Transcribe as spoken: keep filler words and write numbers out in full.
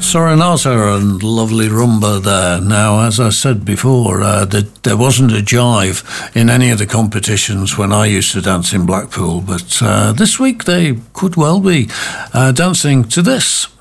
Serenata and lovely rumba there. Now, as I said before, uh, the, there wasn't a jive in any of the competitions when I used to dance in Blackpool, but uh, this week they could well be uh, dancing to this.